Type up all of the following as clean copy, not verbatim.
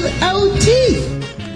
SAGE.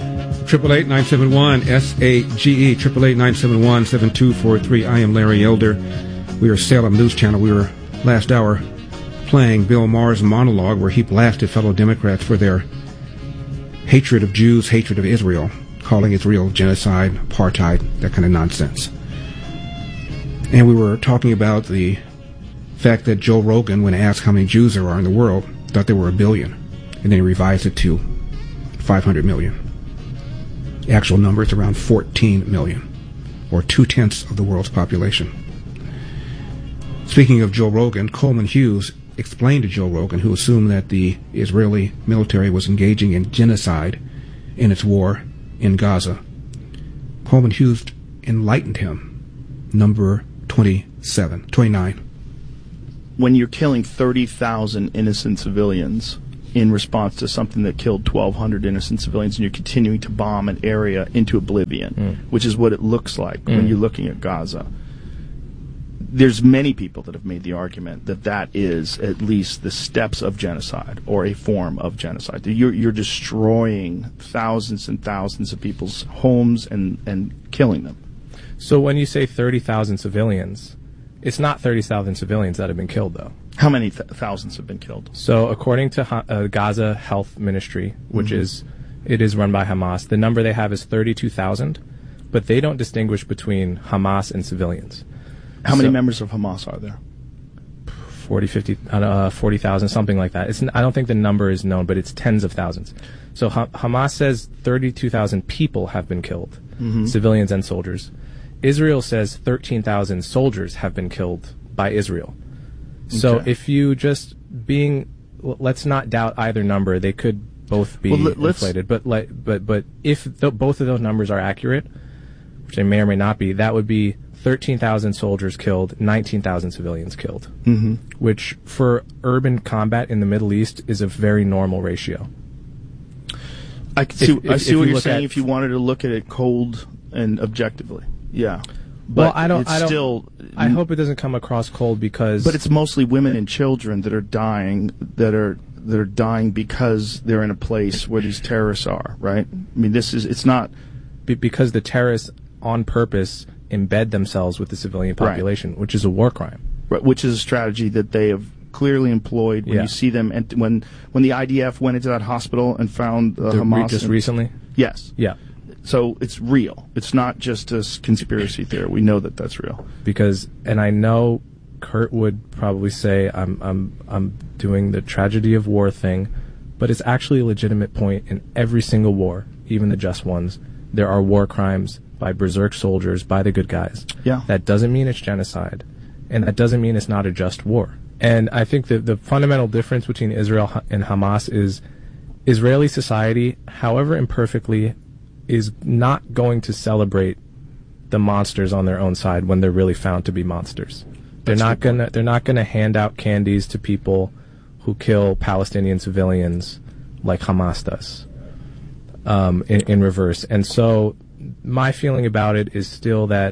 888-971-SAGE, 888-971-7243. I am Larry Elder. We are Salem News Channel. We were last hour playing Bill Maher's monologue where he blasted fellow Democrats for their hatred of Jews, hatred of Israel, calling Israel genocide, apartheid, that kind of nonsense. And we were talking about the fact that Joe Rogan, when asked how many Jews there are in the world, thought there were 1 billion, and then he revised it to 500 million. The actual number is around 14 million, or 2/10 of the world's population. Speaking of Joe Rogan, Coleman Hughes explained to Joe Rogan, who assumed that the Israeli military was engaging in genocide in its war in Gaza. Coleman Hughes enlightened him. Number 29. When you're killing 30,000 innocent civilians in response to something that killed 1,200 innocent civilians, and you're continuing to bomb an area into oblivion, which is what it looks like when you're looking at Gaza. There's many people that have made the argument that that is at least the steps of genocide or a form of genocide. You're destroying thousands and thousands of people's homes and killing them. So when you say 30,000 civilians, it's not 30,000 civilians that have been killed, though. How many thousands have been killed? So according to Gaza Health Ministry, which is run by Hamas, the number they have is 32,000, but they don't distinguish between Hamas and civilians. How many members of Hamas are there? 40,000, something like that. I don't think the number is known, but it's tens of thousands. So Hamas says 32,000 people have been killed, civilians and soldiers. Israel says 13,000 soldiers have been killed by Israel. So if you let's not doubt either number. They could both be inflated. But if both of those numbers are accurate, which they may or may not be, that would be 13,000 soldiers killed, 19,000 civilians killed, which for urban combat in the Middle East is a very normal ratio. I see what you're saying. If you wanted to look at it cold and objectively, yeah. But I hope it doesn't come across cold because. But it's mostly women and children that are dying. That are dying because they're in a place where these terrorists are. Right. I mean, it's not because the terrorists on purpose embed themselves with the civilian population, which is a war crime. Right, which is a strategy that they have clearly employed. When you see them, and when the IDF went into that hospital and found Hamas just recently. Yes. Yeah. So it's real. It's not just a conspiracy theory. We know that that's real. And I know Kurt would probably say I'm doing the tragedy of war thing, but it's actually a legitimate point in every single war, even the just ones. There are war crimes by berserk soldiers, by the good guys. Yeah. That doesn't mean it's genocide, and that doesn't mean it's not a just war. And I think that the fundamental difference between Israel and Hamas is Israeli society, however imperfectly, is not going to celebrate the monsters on their own side when they're really found to be monsters. They're not gonna hand out candies to people who kill Palestinian civilians like Hamas does. In reverse. And so my feeling about it is still that,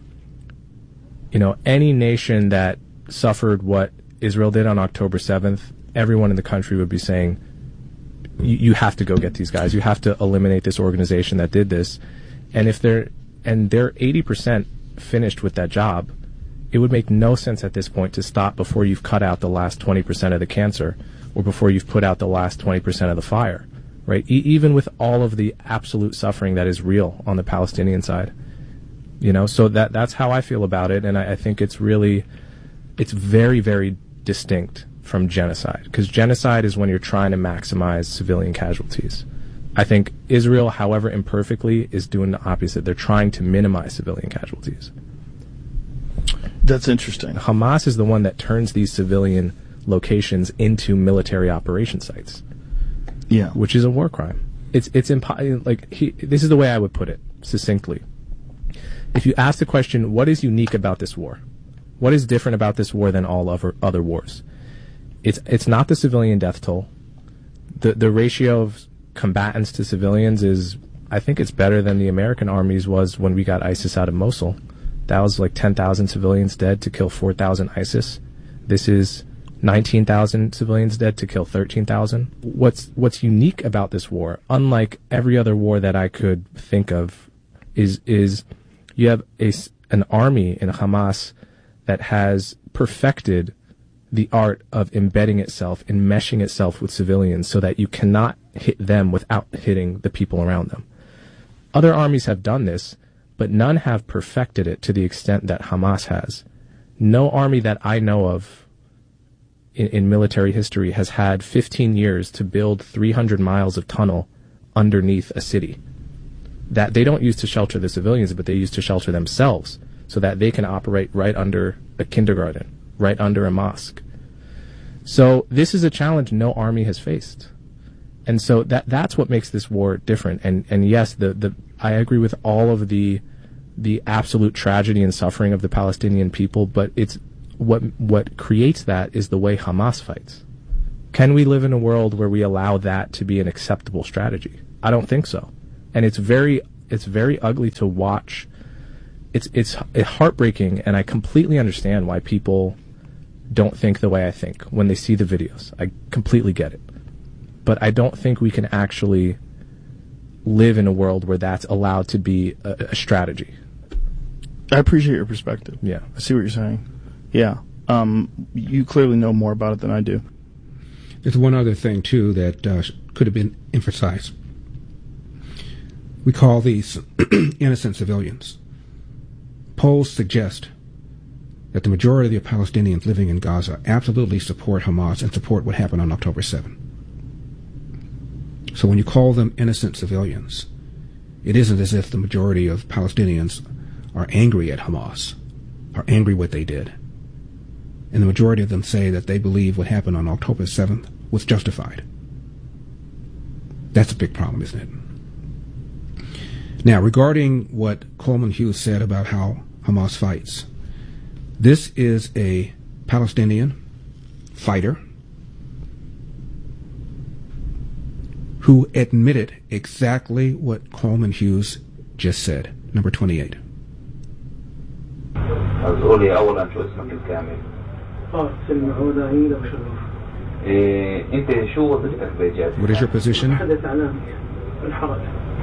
any nation that suffered what Israel did on October 7th, everyone in the country would be saying, you have to go get these guys. You have to eliminate this organization that did this. And they're 80% finished with that job, it would make no sense at this point to stop before you've cut out the last 20% of the cancer or before you've put out the last 20% of the fire, right? Even with all of the absolute suffering that is real on the Palestinian side, so that's how I feel about it. And I think it's very, very distinct from genocide, because genocide is when you're trying to maximize civilian casualties. I think Israel, however imperfectly, is doing the opposite. They're trying to minimize civilian casualties. That's interesting. Hamas is the one that turns these civilian locations into military operation sites. Yeah, which is a war crime. This is the way I would put it succinctly. If you ask the question, what is unique about this war? What is different about this war than all other wars? It's not the civilian death toll. The ratio of combatants to civilians is, I think it's better than the American armies was when we got ISIS out of Mosul. That was like 10,000 civilians dead to kill 4,000 ISIS. This is 19,000 civilians dead to kill 13,000. What's unique about this war, unlike every other war that I could think of, is you have an army in Hamas that has perfected the art of embedding itself, enmeshing itself with civilians so that you cannot hit them without hitting the people around them. Other armies have done this, but none have perfected it to the extent that Hamas has. No army that I know of in military history has had 15 years to build 300 miles of tunnel underneath a city that they don't use to shelter the civilians, but they use to shelter themselves so that they can operate right under a kindergarten, right under a mosque. So this is a challenge no army has faced. And so that's what makes this war different. And yes, I agree with all of the absolute tragedy and suffering of the Palestinian people, but it's what creates that is the way Hamas fights. Can we live in a world where we allow that to be an acceptable strategy? I don't think so. And it's very ugly to watch. It's heartbreaking, and I completely understand why people don't think the way I think when they see the videos. I completely get it. But I don't think we can actually live in a world where that's allowed to be a strategy. I appreciate your perspective. Yeah. I see what you're saying. Yeah. You clearly know more about it than I do. There's one other thing, too, that could have been emphasized. We call these innocent civilians. Polls suggest that the majority of the Palestinians living in Gaza absolutely support Hamas and support what happened on October 7th. So when you call them innocent civilians, it isn't as if the majority of Palestinians are angry at Hamas, are angry what they did. And the majority of them say that they believe what happened on October 7th was justified. That's a big problem, isn't it? Now, regarding what Coleman Hughes said about how Hamas fights, this is a Palestinian fighter who admitted exactly what Coleman Hughes just said. Number 28. قولي أولا شو اسمك الكامل؟ سلمى هدى عيد أبو شرف. أنت شو وظيفتك بجد؟ What is your position? حدث إعلامي في الحركة.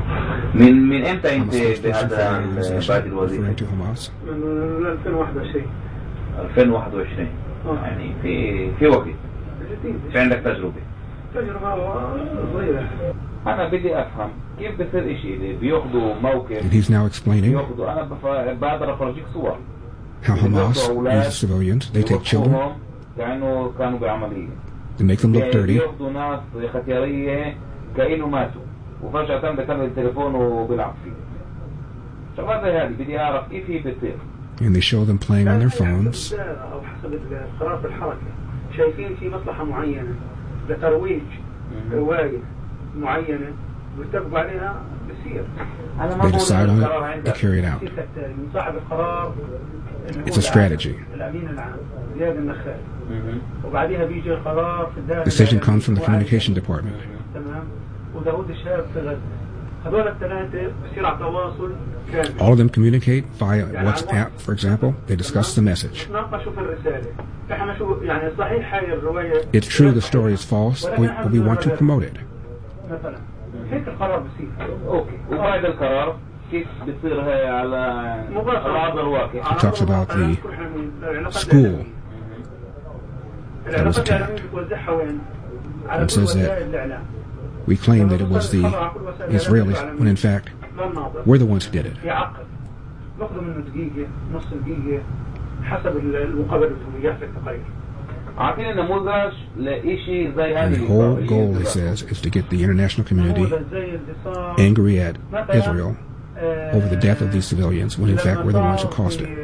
من إمتى أنت بهذا البعد الوظيفة؟ Referring to Hamas. من 2021. 2021 يعني في وقت. جديد. في عندك تجربة. تجربة صغيرة. أنا بدي أفهم كيف بصير إشي بياخدوا موقف. And he's now explaining بياخدوا أنا بقدر أفرجيك صور. how Hamas uses civilians. They take children. كأنه كانوا بعملية. They make them look dirty. بياخدوا ناس ختيارية كأنه ماتوا وفجأة بكمل التليفون وبيلعب فيه. شغلات زي هذه بدي أعرف كيف هي بتصير. And they show them playing on their phones. أو حسب القرار بالحركة شايفين في مصلحة معينة لترويج رواية معينة ويتفقوا عليها بصير. They decide on it, they carry it out. صاحب القرار It's a strategy. الأمين العام زياد النخال. وبعديها بيجي القرار في الداخل. Decision comes from the communication department. تمام. وداود الشهاب في غزة. هذول الثلاثة بصير على تواصل كامل. All of them communicate via WhatsApp, for example. They discuss the message. ناقشوا في الرسالة. احنا شو يعني صحيح هاي الرواية. It's true the story is false, but we want to promote it. مثلا هيك القرار بصير. أوكي. وبعد القرار كيف بتصير هاي على أرض الواقع. He talks about the school that was attacked and says that we claim that it was the Israelis when in fact we're the ones who did it. باخذوا منه دقيقة نص دقيقة حسب المقابلة اللي في التقرير. أعطينا نموذج لإشي زي هذه. And the whole goal, he says, is to get the international community angry at Israel over the death of these civilians when in fact we're the ones who caused it.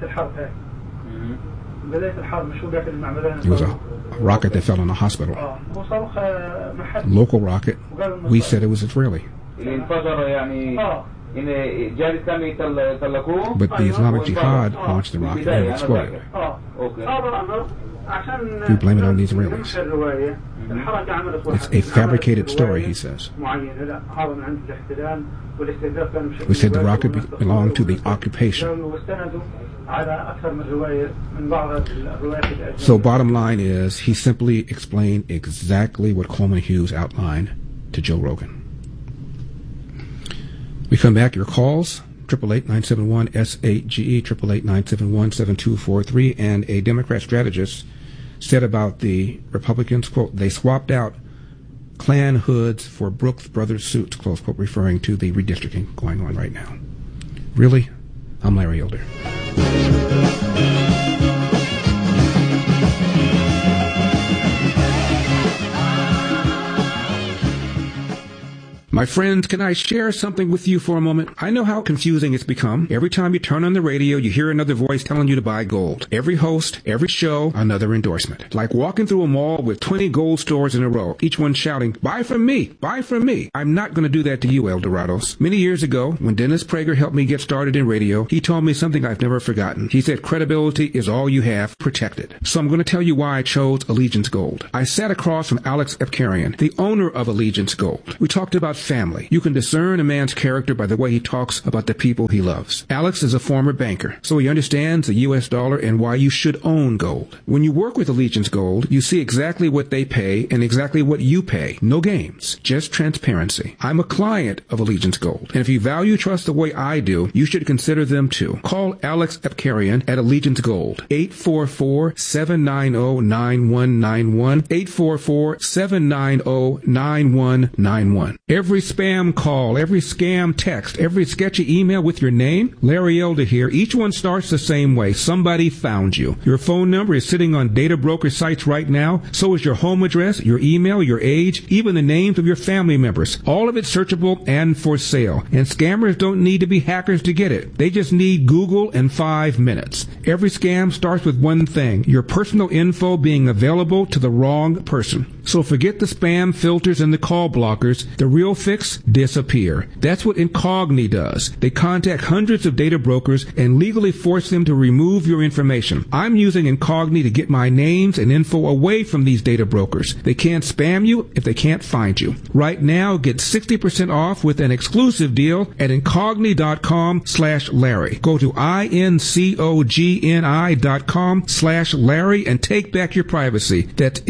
It was a rocket that fell on a hospital. Local rocket. We said it was Israeli. But the Islamic Jihad launched the rocket and it exploded. We blame it on the Israelis. It's a fabricated story, he says. We said the rocket belonged to the occupation. So bottom line is, he simply explained exactly what Coleman Hughes outlined to Joe Rogan. We come back, your calls, 888-971-SAGE, 888-971-7243, and a Democrat strategist said about the Republicans, quote, they swapped out Klan hoods for Brooks Brothers suits, close quote, referring to the redistricting going on right now. Really? I'm Larry Elder. My friends, can I share something with you for a moment? I know how confusing it's become. Every time you turn on the radio, you hear another voice telling you to buy gold. Every host, every show, another endorsement. Like walking through a mall with 20 gold stores in a row, each one shouting, buy from me, buy from me. I'm not going to do that to you, El Dorados. Many years ago, when Dennis Prager helped me get started in radio, he told me something I've never forgotten. He said, credibility is all you have, protect it. So I'm going to tell you why I chose Allegiance Gold. I sat across from Alex Epkarian, the owner of Allegiance Gold. We talked about family. You can discern a man's character by the way he talks about the people he loves. Alex is a former banker, so he understands the U.S. dollar and why you should own gold. When you work with Allegiance Gold, you see exactly what they pay and exactly what you pay. No games, just transparency. I'm a client of Allegiance Gold, and if you value trust the way I do, you should consider them too. Call Alex Epkarian at Allegiance Gold, 844-790-9191, 844-790-9191. Every spam call, every scam text, every sketchy email with your name, Larry Elder here, each one starts the same way. Somebody found you. Your phone number is sitting on data broker sites right now. So is your home address, your email, your age, even the names of your family members. All of it searchable and for sale. And scammers don't need to be hackers to get it. They just need Google and 5 minutes. Every scam starts with one thing, your personal info being available to the wrong person. So forget the spam filters and the call blockers. The real fix, disappear. That's what Incogni does. They contact hundreds of data brokers and legally force them to remove your information. I'm using Incogni to get my names and info away from these data brokers. They can't spam you if they can't find you. Right now, get 60% off with an exclusive deal at Incogni.com/Larry. Go to INCOGNI.com/Larry and take back your privacy. That's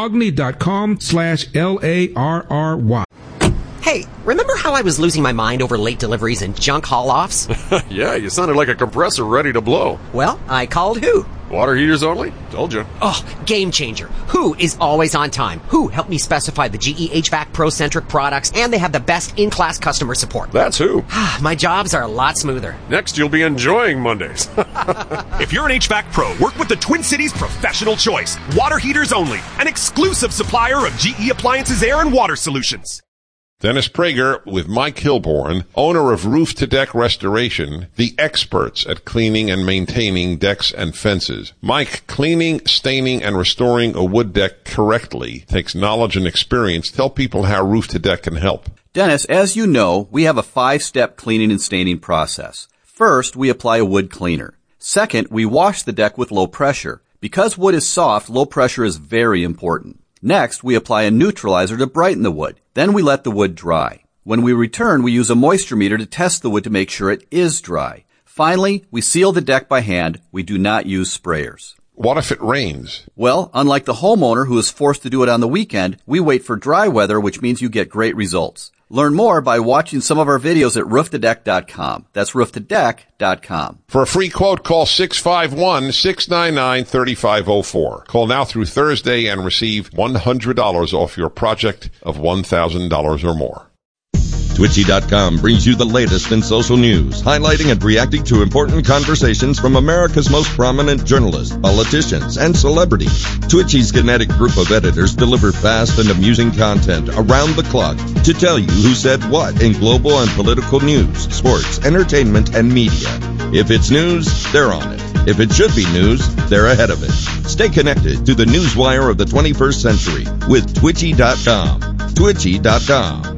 Incogni.com/LARRY. Hey, remember how I was losing my mind over late deliveries and junk haul-offs? Yeah, you sounded like a compressor ready to blow. Well, I called Who. Water heaters only? Told you. Oh, game changer. Who is always on time. Who helped me specify the GE HVAC Pro-centric products, and they have the best in-class customer support. That's Who. My jobs are a lot smoother. Next, you'll be enjoying Mondays. If you're an HVAC pro, work with the Twin Cities Professional Choice. Water heaters only. An exclusive supplier of GE Appliances Air and Water Solutions. Dennis Prager with Mike Hilborn, owner of Roof to Deck Restoration, the experts at cleaning and maintaining decks and fences. Mike, cleaning, staining, and restoring a wood deck correctly takes knowledge and experience. Tell people how Roof to Deck can help. Dennis, as you know, we have a 5-step cleaning and staining process. First, we apply a wood cleaner. Second, we wash the deck with low pressure. Because wood is soft, low pressure is very important. Next, we apply a neutralizer to brighten the wood. Then we let the wood dry. When we return, we use a moisture meter to test the wood to make sure it is dry. Finally, we seal the deck by hand. We do not use sprayers. What if it rains? Well, unlike the homeowner who is forced to do it on the weekend, we wait for dry weather, which means you get great results. Learn more by watching some of our videos at rooftodeck.com. That's rooftodeck.com. For a free quote, call 651-699-3504. Call now through Thursday and receive $100 off your project of $1,000 or more. Twitchy.com brings you the latest in social news, highlighting and reacting to important conversations from America's most prominent journalists, politicians, and celebrities. Twitchy's kinetic group of editors deliver fast and amusing content around the clock to tell you who said what in global and political news, sports, entertainment, and media. If it's news, they're on it. If it should be news, they're ahead of it. Stay connected to the newswire of the 21st century with Twitchy.com. Twitchy.com.